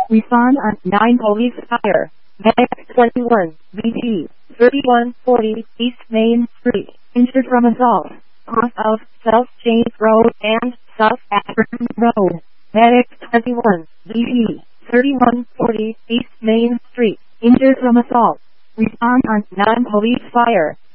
Respond on 9 police fire. Medic 21, VG, 3140 East Main Street, injured from assault, off of South James Road and South Akron Road. Medic 21, VG, 3140 East Main Street, injured from assault. Respond on 9 police fire.